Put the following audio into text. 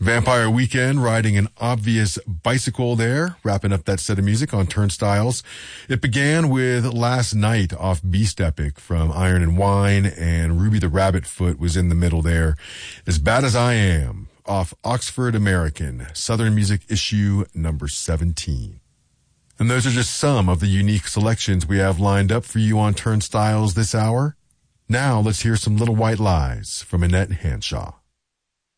Vampire Weekend riding an obvious bicycle there, wrapping up that set of music on Turnstiles. It began with Last Night off Beast Epic from Iron and Wine, and Ruby the Rabbit Foot was in the middle there. As Bad as I Am off Oxford American, Southern Music issue number 17. And those are just some of the unique selections we have lined up for you on Turnstiles this hour. Now let's hear some Little White Lies from Annette Hanshaw.